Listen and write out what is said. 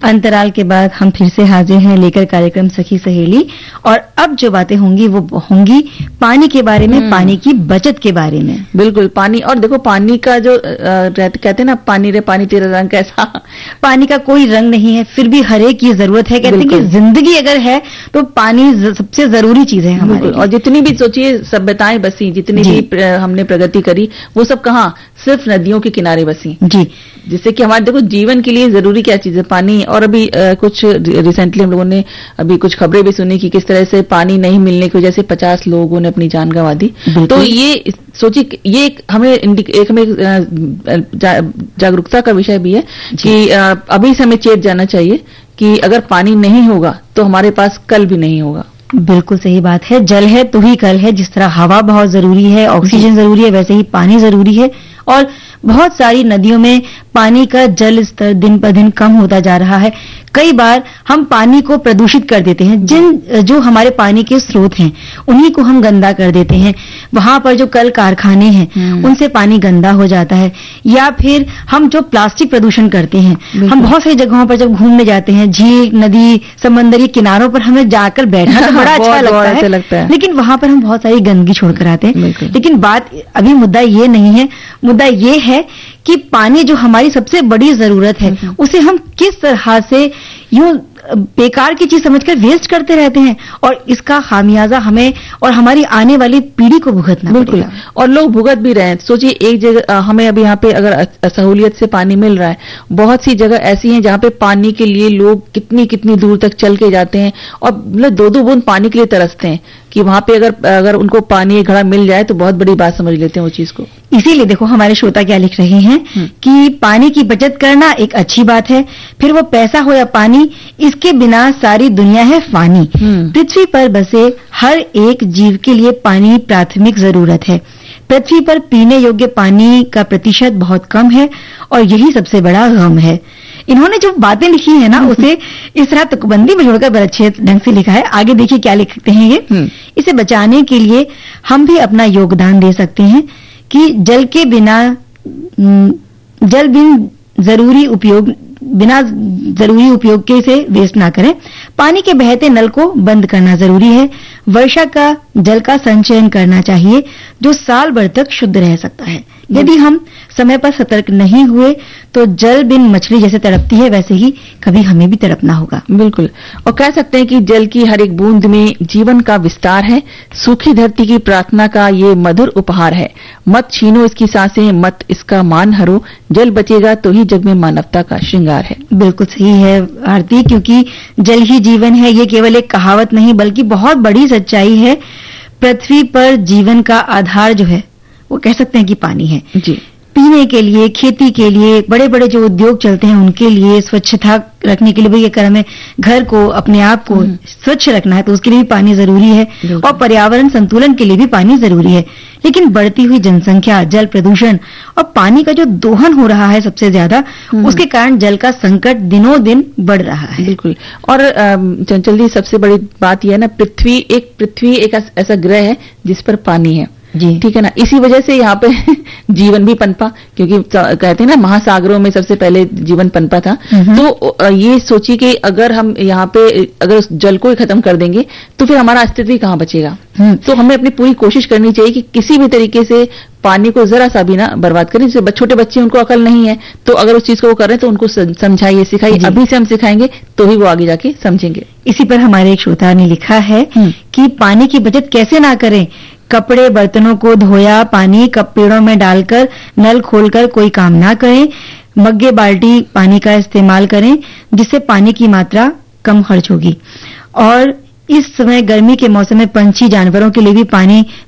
अंतराल के बाद हम फिर से हाजिर हैं लेकर कार्यक्रम सखी सहेली, और अब जो बातें होंगी वो होंगी पानी के बारे में, पानी की बचत के बारे में। बिल्कुल, पानी। और देखो पानी का जो कहते हैं ना, पानी रे पानी तेरा रंग कैसा। पानी का कोई रंग नहीं है, फिर भी हर एक की जरूरत है। कहते हैं कि जिंदगी अगर है तो पानी सबसे जरूरी चीज है हमारे लिए। और जितनी भी सोचिए सभ्यताएं बसी, जितनी भी हमने प्रगति करी, वो सब कहाँ, सिर्फ नदियों के किनारे बसी जी। जिससे कि हमारे देखो जीवन के लिए जरूरी क्या चीज है, पानी। और अभी कुछ रिसेंटली हम लोगों ने अभी कुछ खबरें भी सुनी कि किस तरह से पानी नहीं मिलने की वजह से 50 लोगों ने अपनी जान गंवा दी। तो ये सोचिए, ये हमें जागरूकता का विषय भी है कि अभी से हमें चेत जाना चाहिए कि अगर पानी नहीं होगा तो हमारे पास कल भी नहीं होगा। बिल्कुल सही बात है, जल है तो ही कल है। जिस तरह हवा बहुत जरूरी है, ऑक्सीजन जरूरी है, वैसे ही पानी जरूरी है। और बहुत सारी नदियों में पानी का जल स्तर दिन पर दिन कम होता जा रहा है। कई बार हम पानी को प्रदूषित कर देते हैं। जो हमारे पानी के स्रोत हैं उन्हीं को हम गंदा कर देते हैं। वहां पर जो कल कारखाने हैं उनसे पानी गंदा हो जाता है। या फिर हम जो प्लास्टिक प्रदूषण करते हैं, हम बहुत सारी जगहों पर जब घूमने जाते हैं, झील, नदी, समंदर के किनारों पर हमें जाकर बैठना तो बड़ा अच्छा लगता है, लेकिन वहां पर हम बहुत सारी गंदगी छोड़कर आते हैं। लेकिन बात अभी मुद्दा ये नहीं है, मुद्दा ये है कि पानी जो हमारी सबसे बड़ी जरूरत है उसे हम किस तरह से यूं बेकार की चीज समझकर वेस्ट करते रहते हैं, और इसका खामियाजा हमें और हमारी आने वाली पीढ़ी को भुगतना पड़ेगा। और लोग भुगत भी रहे हैं। सोचिए, एक जगह हमें अभी यहाँ पे अगर सहूलियत से पानी मिल रहा है, बहुत सी जगह ऐसी हैं जहाँ पे पानी के लिए लोग कितनी कितनी दूर तक चल के जाते हैं और मतलब 2-2 बूंद पानी के लिए तरसते हैं कि वहां पे अगर उनको पानी एक घड़ा मिल जाए तो बहुत बड़ी बात समझ लेते हैं वो चीज को। इसीलिए देखो हमारे श्रोता क्या लिख रहे हैं कि पानी की बचत करना एक अच्छी बात है, फिर वो पैसा हो या पानी, इसके बिना सारी दुनिया है फानी। पृथ्वी पर बसे हर एक जीव के लिए पानी प्राथमिक जरूरत है। पृथ्वी पर पीने योग्य पानी का प्रतिशत बहुत कम है और यही सबसे बड़ा गम है। इन्होंने जो बातें लिखी है ना उसे इस तरह तुकबंदी में जोड़कर बड़े अच्छे ढंग से लिखा है। आगे देखिए क्या लिखते हैं ये। इसे बचाने के लिए हम भी अपना योगदान दे सकते हैं कि जल बिना जरूरी उपयोग के इसे वेस्ट ना करें। पानी के बहते नल को बंद करना जरूरी है। वर्षा का जल का संचयन करना चाहिए जो साल भर तक शुद्ध रह सकता है। यदि हम समय पर सतर्क नहीं हुए तो जल बिन मछली जैसे तड़पती है वैसे ही कभी हमें भी तड़पना होगा। बिल्कुल, और कह सकते हैं कि जल की हर एक बूंद में जीवन का विस्तार है। सूखी धरती की प्रार्थना का ये मधुर उपहार है। मत छीनो इसकी सांसें, मत इसका मान हरो, जल बचेगा तो ही जग में मानवता का श्रृंगार है। बिल्कुल सही है आरती, क्योंकि जल ही जीवन है। ये केवल एक कहावत नहीं बल्कि बहुत बड़ी सच्चाई है। पृथ्वी पर जीवन का आधार जो है वो कह सकते हैं कि पानी है जी। पीने के लिए, खेती के लिए, बड़े बड़े जो उद्योग चलते हैं उनके लिए, स्वच्छता रखने के लिए भी अगर हमें घर को, अपने आप को स्वच्छ रखना है तो उसके लिए भी पानी जरूरी है, और पर्यावरण संतुलन के लिए भी पानी जरूरी है। लेकिन बढ़ती हुई जनसंख्या, जल प्रदूषण और पानी का जो दोहन हो रहा है सबसे ज्यादा, उसके कारण जल का संकट दिनों दिन बढ़ रहा है। बिल्कुल, और चंचल जी सबसे बड़ी बात यह है ना, पृथ्वी एक ऐसा ग्रह है जिस पर पानी है जी, ठीक है ना। इसी वजह से यहाँ पे जीवन भी पनपा, क्योंकि कहते हैं ना महासागरों में सबसे पहले जीवन पनपा था। तो ये सोचिए कि अगर हम यहाँ पे अगर उस जल को ही खत्म कर देंगे तो फिर हमारा अस्तित्व कहाँ बचेगा। तो हमें अपनी पूरी कोशिश करनी चाहिए कि किसी भी तरीके से पानी को जरा सा भी ना बर्बाद करें। जैसे छोटे बच्चे, उनको अकल नहीं है तो अगर उस चीज को वो कर रहे हैं तो उनको समझाइए, सिखाइए। अभी से हम सिखाएंगे तो ही वो आगे जाके समझेंगे। इसी पर हमारे एक श्रोता ने लिखा है कि पानी की बचत कैसे ना करें। कपड़े बर्तनों को धोया पानी कप पेड़ों में डालकर नल खोलकर कोई काम ना करें। मग्गे बाल्टी पानी का इस्तेमाल करें जिससे पानी की मात्रा कम खर्च होगी। और इस समय गर्मी के मौसम में पंछी जानवरों के लिए भी पानी